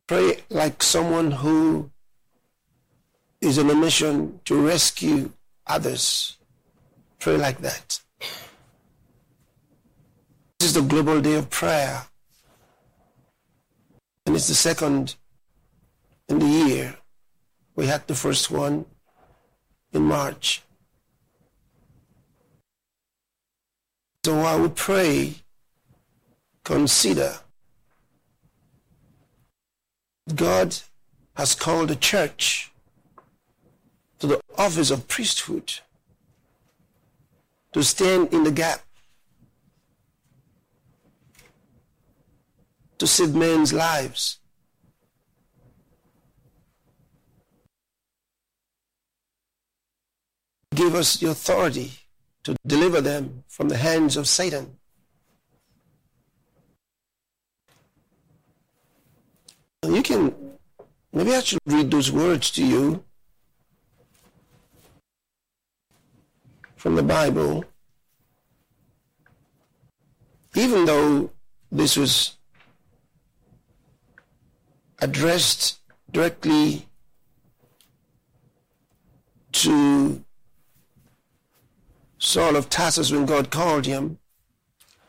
Pray like someone who is on a mission to rescue others. Pray like that. This is the Global Day of Prayer. And it's the second in the year. We had the first one in March. So while we pray, consider God has called the church to the office of priesthood to stand in the gap, to save men's lives. Give us the authority to deliver them from the hands of Satan. And you can, maybe I should read those words to you from the Bible. Even though this was addressed directly to Saul of Tarsus when God called him,